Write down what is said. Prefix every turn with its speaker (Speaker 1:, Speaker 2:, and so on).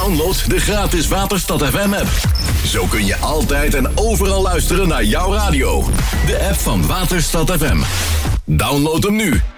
Speaker 1: Download de gratis Waterstad FM app. Zo kun je altijd en overal luisteren naar jouw radio. De app van Waterstad FM. Download hem nu